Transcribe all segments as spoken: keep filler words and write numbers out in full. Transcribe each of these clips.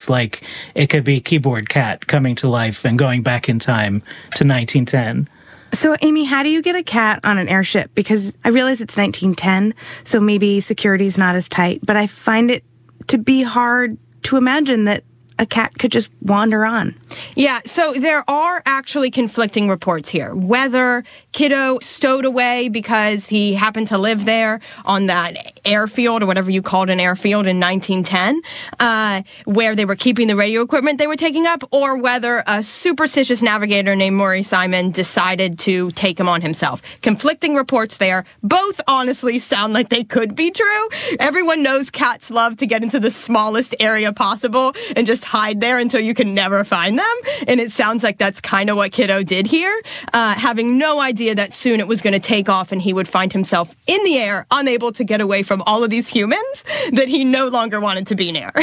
It's like it could be Keyboard Cat coming to life and going back in time to nineteen ten. So, Amy, how do you get a cat on an airship? Because I realize it's nineteen ten, so maybe security's not as tight, but I find it to be hard to imagine that a cat could just wander on. Yeah, so there are actually conflicting reports here. Whether Kiddo stowed away because he happened to live there on that airfield, or whatever you called an airfield in nineteen ten, uh, where they were keeping the radio equipment they were taking up, or whether a superstitious navigator named Maury Simon decided to take him on himself. Conflicting reports there. Both honestly sound like they could be true. Everyone knows cats love to get into the smallest area possible and just hide there until you can never find them. And it sounds like that's kind of what Kiddo did here, uh, having no idea that soon it was going to take off and he would find himself in the air, unable to get away from all of these humans that he no longer wanted to be near.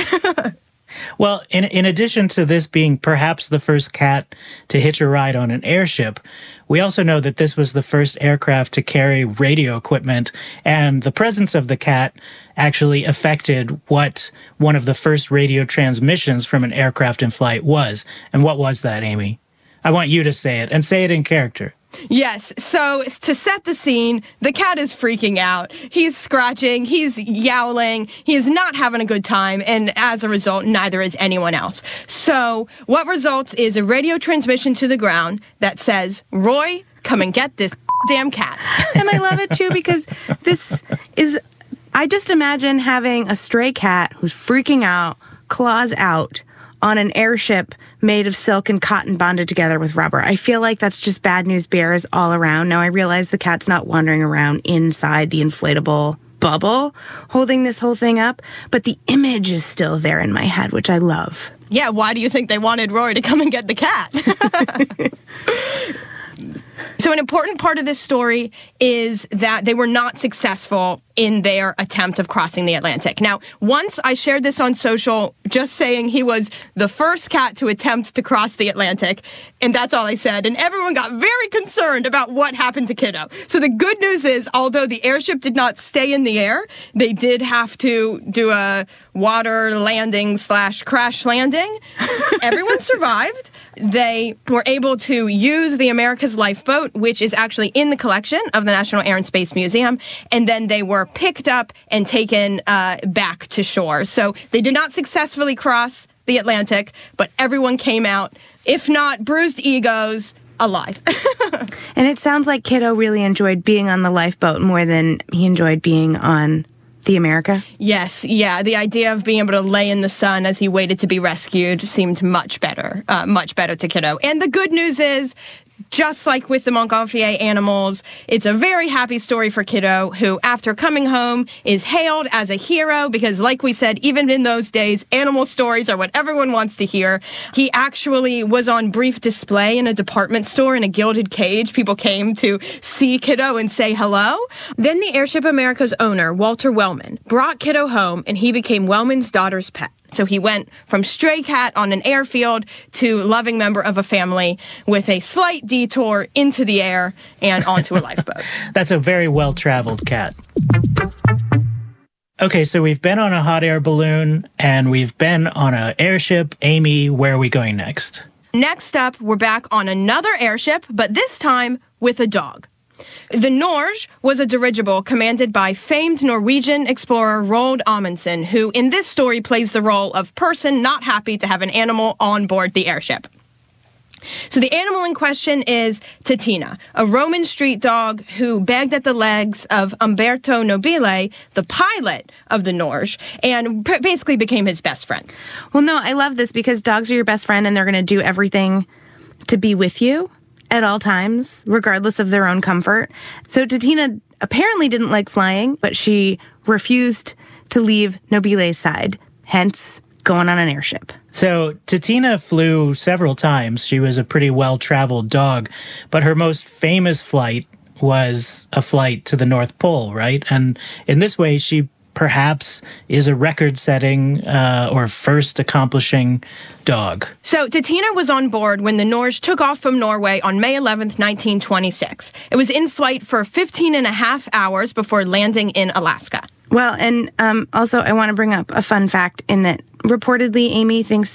Well, in in addition to this being perhaps the first cat to hitch a ride on an airship, we also know that this was the first aircraft to carry radio equipment, and the presence of the cat actually affected what one of the first radio transmissions from an aircraft in flight was. And what was that, Amy? I want you to say it, and say it in character. Yes, so to set the scene, the cat is freaking out. He's scratching, he's yowling, he is not having a good time, and as a result, neither is anyone else. So what results is a radio transmission to the ground that says, "Roy, come and get this damn cat." And I love it, too, because this is... I just imagine having a stray cat who's freaking out, claws out, on an airship made of silk and cotton bonded together with rubber. I feel like that's just bad news bears all around. Now, I realize the cat's not wandering around inside the inflatable bubble holding this whole thing up, but the image is still there in my head, which I love. Yeah, why do you think they wanted Roy to come and get the cat? So an important part of this story is that they were not successful in their attempt of crossing the Atlantic. Now, once I shared this on social, just saying he was the first cat to attempt to cross the Atlantic, and that's all I said, and everyone got very concerned about what happened to Kiddo. So the good news is, although the airship did not stay in the air, they did have to do a water landing slash crash landing. Everyone survived. They were able to use the America's Lifeboat, which is actually in the collection of the National Air and Space Museum, and then they were picked up and taken uh, back to shore. So they did not successfully cross the Atlantic, but everyone came out, if not bruised egos, alive. And it sounds like Kiddo really enjoyed being on the lifeboat more than he enjoyed being on the America? Yes, yeah. The idea of being able to lay in the sun as he waited to be rescued seemed much better, uh, much better to Kiddo. And the good news is, just like with the Montgolfier animals, it's a very happy story for Kiddo, who, after coming home, is hailed as a hero because, like we said, even in those days, animal stories are what everyone wants to hear. He actually was on brief display in a department store in a gilded cage. People came to see Kiddo and say hello. Then the Airship America's owner, Walter Wellman, brought Kiddo home, and he became Wellman's daughter's pet. So he went from stray cat on an airfield to loving member of a family with a slight detour into the air and onto a lifeboat. That's a very well-traveled cat. Okay, so we've been on a hot air balloon and we've been on an airship. Amy, where are we going next? Next up, we're back on another airship, but this time with a dog. The Norge was a dirigible commanded by famed Norwegian explorer Roald Amundsen, who in this story plays the role of person not happy to have an animal on board the airship. So the animal in question is Titina, a Roman street dog who begged at the legs of Umberto Nobile, the pilot of the Norge, and p- basically became his best friend. Well, no, I love this because dogs are your best friend and they're going to do everything to be with you at all times, regardless of their own comfort. So Titina apparently didn't like flying, but she refused to leave Nobile's side, hence going on an airship. So Titina flew several times. She was a pretty well-traveled dog, but her most famous flight was a flight to the North Pole, right? And in this way, she perhaps is a record-setting uh, or first accomplishing dog. So Titina was on board when the Norge took off from Norway on May eleventh, nineteen twenty-six. It was in flight for fifteen and a half hours before landing in Alaska. Well, and um, also I want to bring up a fun fact in that reportedly Amy thinks